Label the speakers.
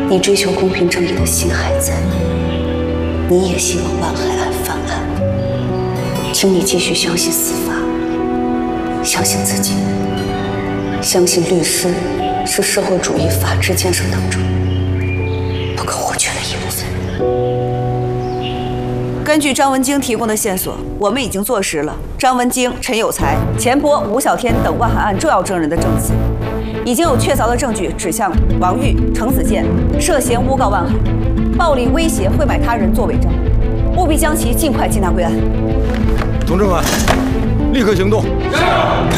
Speaker 1: 你追求公平正义的心还在，你也希望万海案翻案，请你继续相信司法，相信自己，相信律师是社会主义法治建设当中不可或缺的一部分。
Speaker 2: 根据张文京提供的线索，我们已经坐实了张文京、陈有才、钱波、吴小天等万海案重要证人的证词，已经有确凿的证据指向王玉、程子健涉嫌诬告万海，暴力威胁、贿买他人作伪证，务必将其尽快缉拿归案。
Speaker 3: 同志们，立刻行动！加油！